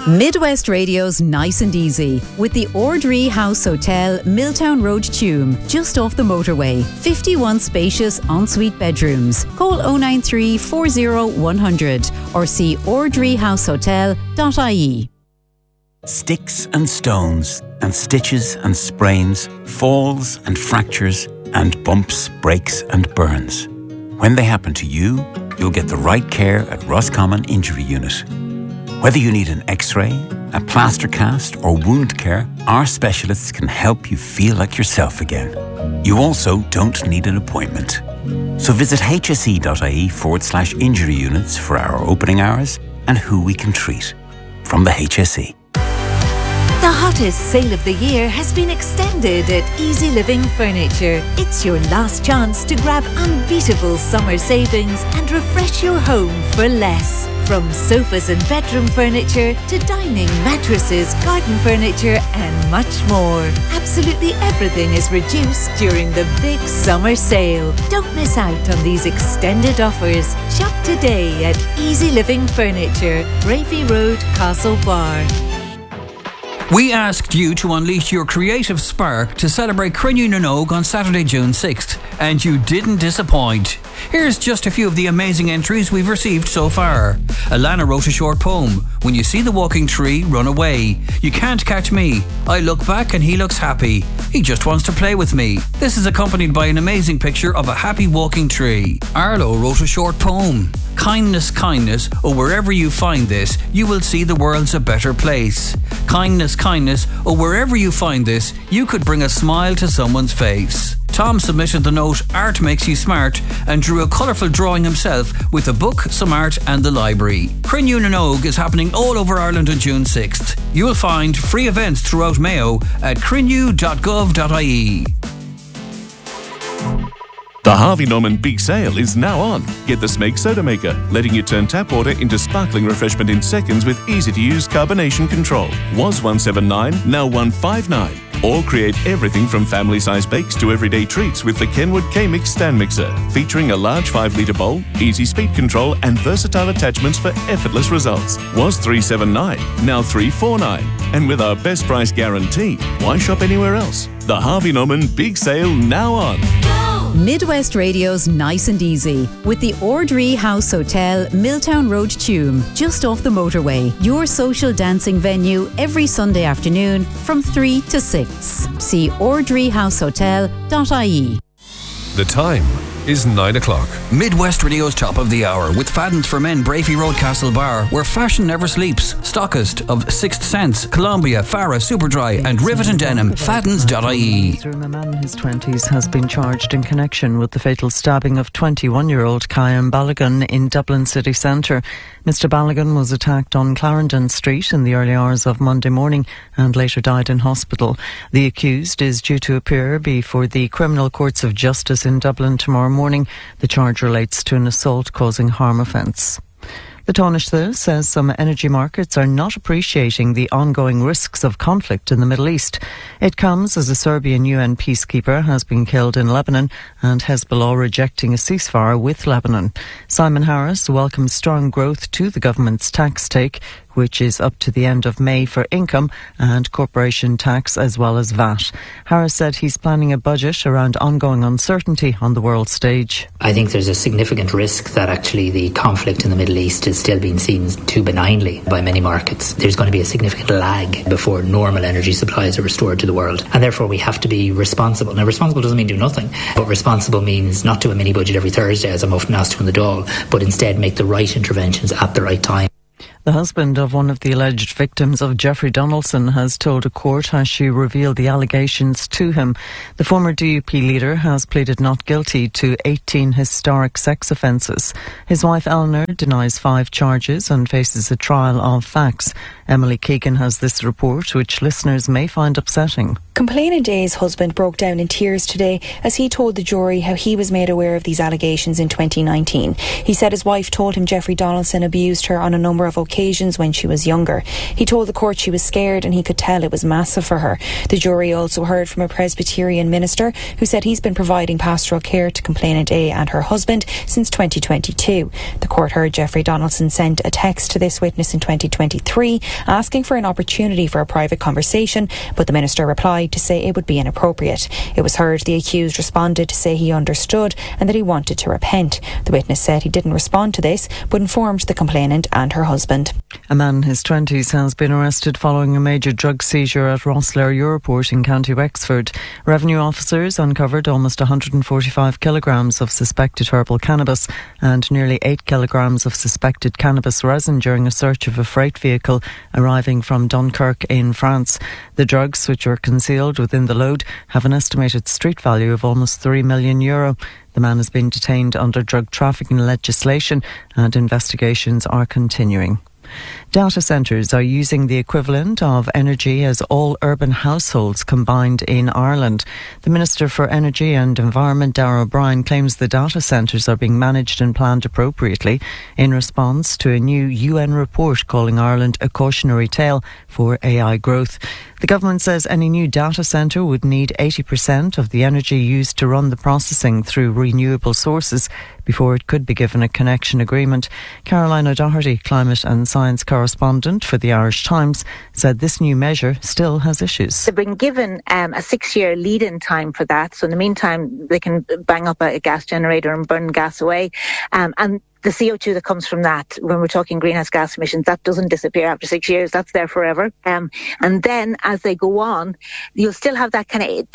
Midwest Radio's Nice and Easy with the Ordree House Hotel, Milltown Road, Tuam, just off the motorway. 51 spacious ensuite bedrooms. Call 093 40 100 or see ordreehousehotel.ie. Sticks and stones and stitches and sprains, falls and fractures and bumps, breaks and burns. When they happen to you, you'll get the right care at Roscommon Injury Unit. Whether you need an X-ray, a plaster cast or wound care, our specialists can help you feel like yourself again. You also don't need an appointment. So visit hse.ie/injury units for our opening hours and who we can treat. From the HSE. The hottest sale of the year has been extended at Easy Living Furniture. It's your last chance to grab unbeatable summer savings and refresh your home for less. From sofas and bedroom furniture to dining, mattresses, garden furniture and much more. Absolutely everything is reduced during the big summer sale. Don't miss out on these extended offers. Shop today at Easy Living Furniture, Raffy Road, Castlebar. We asked you to unleash your creative spark to celebrate Crinne na nÓg on Saturday, June 6th, and you didn't disappoint. Here's just a few of the amazing entries we've received so far. Alana wrote a short poem. When you see the walking tree, run away. You can't catch me. I look back and he looks happy. He just wants to play with me. This is accompanied by an amazing picture of a happy walking tree. Arlo wrote a short poem. Kindness, kindness, or wherever you find this, you will see the world's a better place. Kindness, kindness, or wherever you find this, you could bring a smile to someone's face. Tom submitted the note Art Makes You Smart and drew a colourful drawing himself with a book, some art and the library. Crinne na nÓg is happening all over Ireland on June 6th. You will find free events throughout Mayo at crinne.gov.ie. The Harvey Norman Big Sale is now on. Get the Smeg Soda Maker, letting you turn tap water into sparkling refreshment in seconds with easy-to-use carbonation control. Was $179, now $159. Or create everything from family-sized bakes to everyday treats with the Kenwood K-Mix stand mixer, featuring a large 5-litre bowl, easy speed control and versatile attachments for effortless results. Was $379, now $349. And with our best price guarantee, why shop anywhere else? The Harvey Norman Big Sale now on. Midwest Radio's Nice and Easy with the Ordree House Hotel, Milltown Road, Tuam, just off the motorway. Your social dancing venue every Sunday afternoon from 3 to 6. See ordreehousehotel.ie. The time is 9 o'clock. Midwest Radio's Top of the Hour with Faddens for Men, Braffy Road, Castlebar, where fashion never sleeps. Stockist of Sixth Sense, Columbia, Farah, Superdry and Rivet and Denim. Faddens.ie. A man in his 20s has been charged in connection with the fatal stabbing of 21-year-old Kyan Balogun in Dublin city centre. Mr Balogun was attacked on Clarendon Street in the early hours of Monday morning and later died in hospital. The accused is due to appear before the Criminal Courts of Justice in Dublin tomorrow morning. The charge relates to an assault causing harm offence. The Taoiseach says some energy markets are not appreciating the ongoing risks of conflict in the Middle East. It comes as a Serbian UN peacekeeper has been killed in Lebanon and Hezbollah rejecting a ceasefire with Lebanon. Simon Harris welcomes strong growth to the government's tax take, which is up to the end of May for income and corporation tax as well as VAT. Harris said he's planning a budget around ongoing uncertainty on the world stage. I think there's a significant risk that actually the conflict in the Middle East is still being seen too benignly by many markets. There's going to be a significant lag before normal energy supplies are restored to the world, and therefore we have to be responsible. Now, responsible doesn't mean do nothing, but responsible means not do a mini budget every Thursday, as I'm often asked to in the Dáil, but instead make the right interventions at the right time. The husband of one of the alleged victims of Jeffrey Donaldson has told a court as she revealed the allegations to him. The former DUP leader has pleaded not guilty to 18 historic sex offences. His wife Eleanor denies 5 charges and faces a trial of facts. Emily Keegan has this report, which listeners may find upsetting. Complainant Day's husband broke down in tears today as he told the jury how he was made aware of these allegations in 2019. He said his wife told him Jeffrey Donaldson abused her on a number of occasions occasions when she was younger. He told the court she was scared and he could tell it was massive for her. The jury also heard from a Presbyterian minister who said he's been providing pastoral care to complainant A and her husband since 2022. The court heard Jeffrey Donaldson sent a text to this witness in 2023 asking for an opportunity for a private conversation, but the minister replied to say it would be inappropriate. It was heard the accused responded to say he understood and that he wanted to repent. The witness said he didn't respond to this but informed the complainant and her husband. A man in his 20s has been arrested following a major drug seizure at Rosslare Europort in County Wexford. Revenue officers uncovered almost 145 kilograms of suspected herbal cannabis and nearly 8 kilograms of suspected cannabis resin during a search of a freight vehicle arriving from Dunkirk in France. The drugs, which were concealed within the load, have an estimated street value of almost €3 million. The man has been detained under drug trafficking legislation and investigations are continuing. Data centres are using the equivalent of energy as all urban households combined in Ireland. The Minister for Energy and Environment, Darragh O'Brien, claims the data centres are being managed and planned appropriately in response to a new UN report calling Ireland a cautionary tale for AI growth. The government says any new data centre would need 80% of the energy used to run the processing through renewable sources before it could be given a connection agreement. Caroline O'Doherty, climate and science correspondent for the Irish Times, said this new measure still has issues. They've been given a 6-year lead-in time for that, so in the meantime they can bang up a gas generator and burn gas away, and the CO2 that comes from that, when we're talking greenhouse gas emissions, that doesn't disappear after 6 years. That's there forever. And then as they go on, you'll still have that kind of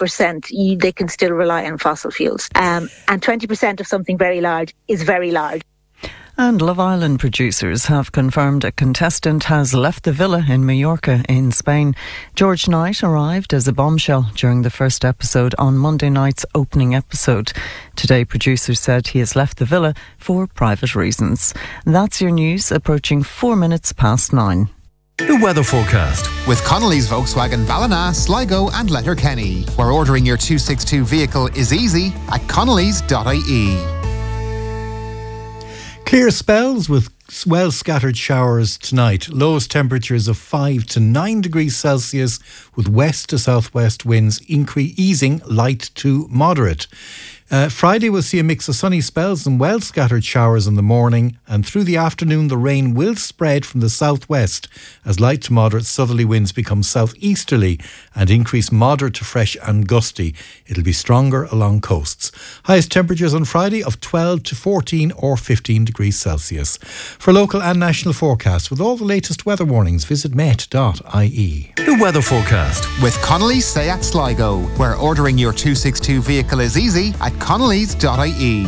20%. They can still rely on fossil fuels. And 20% of something very large is very large. And Love Island producers have confirmed a contestant has left the villa in Mallorca in Spain. George Knight arrived as a bombshell during the first episode on Monday night's opening episode. Today, producers said he has left the villa for private reasons. That's your news, approaching 4 minutes past 9. The weather forecast with Connolly's Volkswagen Ballina, Sligo and Letterkenny, where ordering your 262 vehicle is easy at connolly's.ie. Clear spells with well-scattered showers tonight. Lowest temperatures of 5 to 9 degrees Celsius with west to southwest winds easing light to moderate. Friday will see a mix of sunny spells and well-scattered showers in the morning, and through the afternoon the rain will spread from the southwest as light to moderate southerly winds become southeasterly and increase moderate to fresh and gusty. It'll be stronger along coasts. Highest temperatures on Friday of 12 to 14 or 15 degrees Celsius. For local and national forecasts with all the latest weather warnings, visit met.ie. The weather forecast with Connolly's Seat Sligo, where ordering your 262 vehicle is easy at connolly's.ie.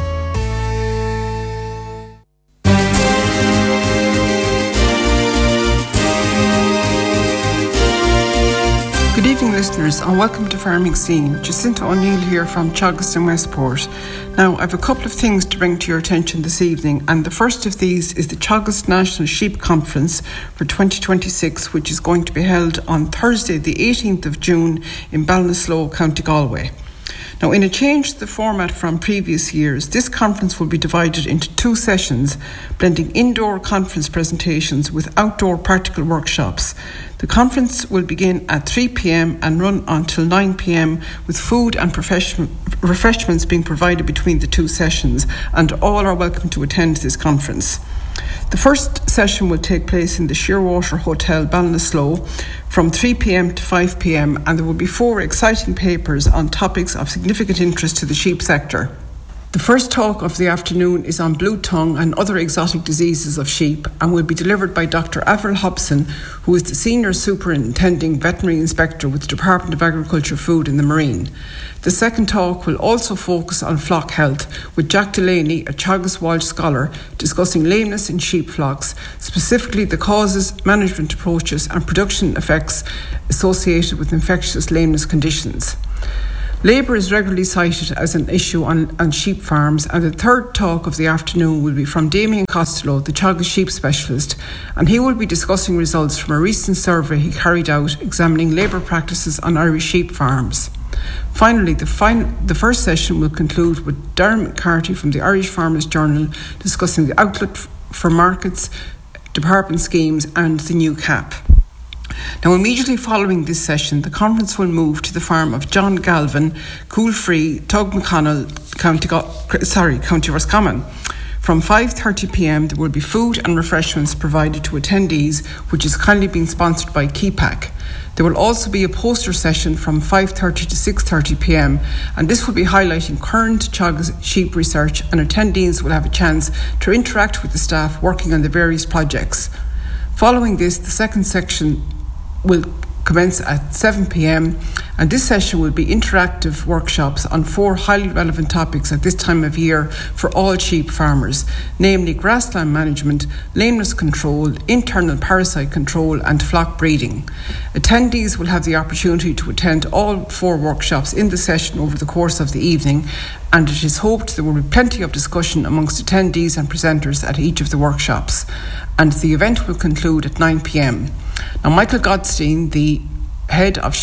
Good evening, listeners, and welcome to Farming Scene. Jacinta O'Neill here from Teagaston Westport. Now, I have a couple of things to bring to your attention this evening, and the first of these is the Teagaston National Sheep Conference for 2026, which is going to be held on Thursday, the 18th of June in Ballinasloe, County Galway. Now, in a change to the format from previous years, this conference will be divided into 2 sessions, blending indoor conference presentations with outdoor practical workshops. The conference will begin at 3 p.m. and run until 9 p.m. with food and refreshments being provided between the 2 sessions, and all are welcome to attend this conference. The first session will take place in the Shearwater Hotel, Ballinasloe, from 3 p.m. to 5 p.m, and there will be 4 exciting papers on topics of significant interest to the sheep sector. The first talk of the afternoon is on blue tongue and other exotic diseases of sheep and will be delivered by Dr. Avril Hobson, who is the Senior Superintending Veterinary Inspector with the Department of Agriculture, Food and the Marine. The second talk will also focus on flock health with Jack Delaney, a Teagasc Walsh scholar, discussing lameness in sheep flocks, specifically the causes, management approaches and production effects associated with infectious lameness conditions. Labour is regularly cited as an issue on sheep farms, and the third talk of the afternoon will be from Damien Costello, the Teagasc sheep specialist, and he will be discussing results from a recent survey he carried out examining labour practices on Irish sheep farms. Finally, the first session will conclude with Darren McCarthy from the Irish Farmers Journal discussing the outlook for markets department schemes and the new CAP. Now, immediately following this session, the conference will move to the farm of John Galvin, Coolfree, Tug McConnell, County Roscommon. From 5:30pm, there will be food and refreshments provided to attendees, which is kindly being sponsored by KeyPack. There will also be a poster session from 5:30 to 6:30pm, and this will be highlighting current Teagasc sheep research, and attendees will have a chance to interact with the staff working on the various projects. Following this, the second section will commence at 7pm, and this session will be interactive workshops on 4 highly relevant topics at this time of year for all sheep farmers, namely grassland management, lameness control, internal parasite control and flock breeding. Attendees will have the opportunity to attend all 4 workshops in the session over the course of the evening, and it is hoped there will be plenty of discussion amongst attendees and presenters at each of the workshops, and the event will conclude at 9pm. Now, Michael Godstein, the head of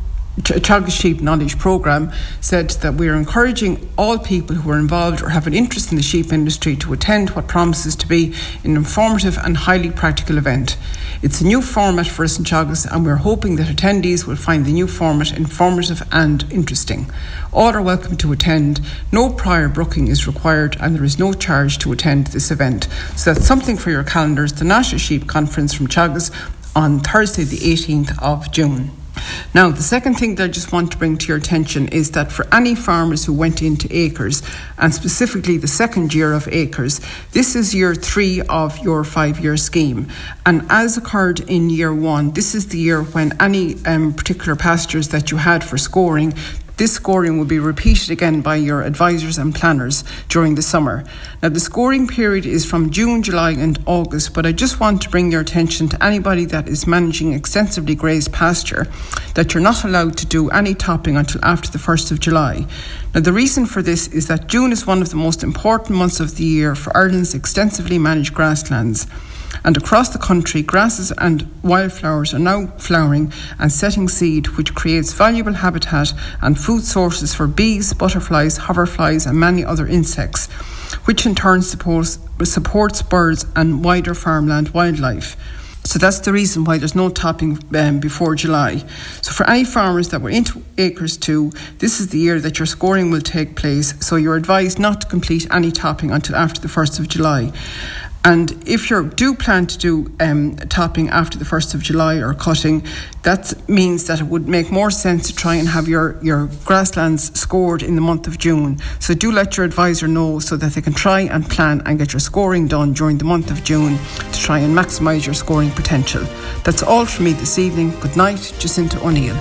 Teagasc Sheep Knowledge Programme, said that we are encouraging all people who are involved or have an interest in the sheep industry to attend what promises to be an informative and highly practical event. It's a new format for us in Teagasc, and we're hoping that attendees will find the new format informative and interesting. All are welcome to attend. No prior booking is required, and there is no charge to attend this event. So that's something for your calendars, the National Sheep Conference from Teagasc on Thursday the 18th of June. Now, the second thing that I just want to bring to your attention is that for any farmers who went into acres, and specifically the second year of acres, this is year 3 of your 5-year scheme. And as occurred in year 1, this is the year when any particular pastures that you had for scoring, this scoring will be repeated again by your advisors and planners during the summer. Now, the scoring period is from June, July and August, but I just want to bring your attention to anybody that is managing extensively grazed pasture that you're not allowed to do any topping until after the 1st of July. Now, the reason for this is that June is one of the most important months of the year for Ireland's extensively managed grasslands. And across the country, grasses and wildflowers are now flowering and setting seed, which creates valuable habitat and food sources for bees, butterflies, hoverflies and many other insects, which in turn supports birds and wider farmland wildlife. So that's the reason why there's no topping before July. So for any farmers that were into acres 2, this is the year that your scoring will take place. So you're advised not to complete any topping until after the 1st of July. And if you do plan to do topping after the 1st of July or cutting, that means that it would make more sense to try and have your grasslands scored in the month of June. So do let your advisor know so that they can try and plan and get your scoring done during the month of June to try and maximise your scoring potential. That's all from me this evening. Good night, Jacinta O'Neill.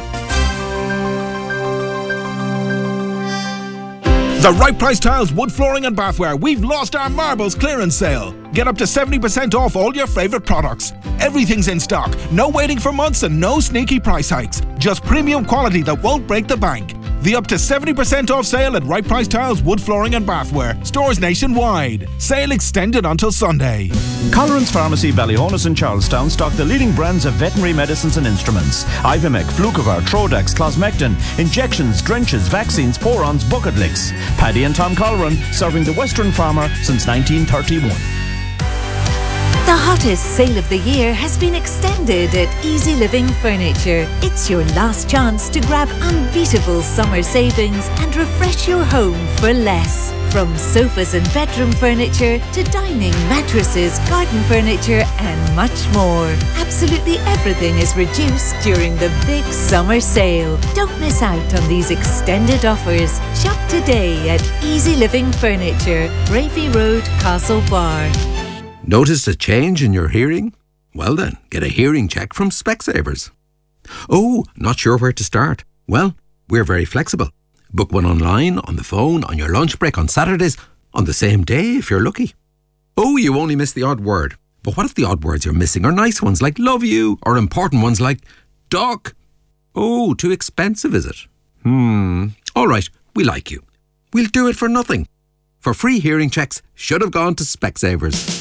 The Right Price Tiles, Wood Flooring and Bathware. We've lost our marbles clearance sale. Get up to 70% off all your favourite products. Everything's in stock. No waiting for months and no sneaky price hikes. Just premium quality that won't break the bank. The up to 70% off sale at Right Price Tiles, Wood Flooring and Bathware. Stores nationwide. Sale extended until Sunday. Colleran's Pharmacy, Ballyhonus and Charlestown stock the leading brands of veterinary medicines and instruments. Ivimec, Flucovar, Trodax, Closmectin, injections, drenches, vaccines, porons, bucket licks. Paddy and Tom Colleran, serving the Western farmer since 1931. The hottest sale of the year has been extended at Easy Living Furniture. It's your last chance to grab unbeatable summer savings and refresh your home for less. From sofas and bedroom furniture to dining, mattresses, garden furniture and much more. Absolutely everything is reduced during the big summer sale. Don't miss out on these extended offers. Shop today at Easy Living Furniture, Gravy Road, Castlebar. Noticed a change in your hearing? Well then, get a hearing check from Specsavers. Oh, not sure where to start? Well, we're very flexible. Book one online, on the phone, on your lunch break, on Saturdays, on the same day if you're lucky. Oh, you only miss the odd word. But what if the odd words you're missing are nice ones like love you, or important ones like doc? Oh, too expensive is it? All right, we like you. We'll do it for nothing. For free hearing checks, should have gone to Specsavers.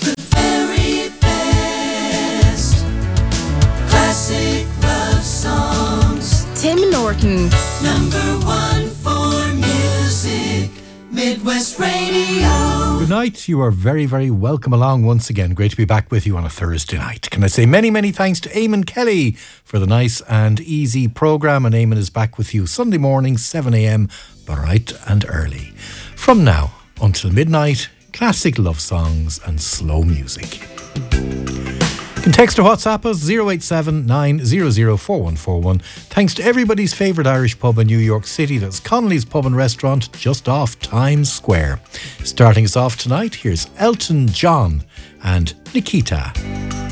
Classic love songs. Tim Norton. #1 for music. Midwest Radio. Good night. You are very, very welcome along once again. Great to be back with you on a Thursday night. Can I say many, many thanks to Eamon Kelly for the nice and easy programme. And Eamon is back with you Sunday morning, 7 a.m, bright and early. From now until midnight, classic love songs and slow music. You can text or WhatsApp us 087 900 4141. Thanks to everybody's favourite Irish pub in New York City. That's Connolly's Pub and Restaurant just off Times Square. Starting us off tonight, here's Elton John and Nikita.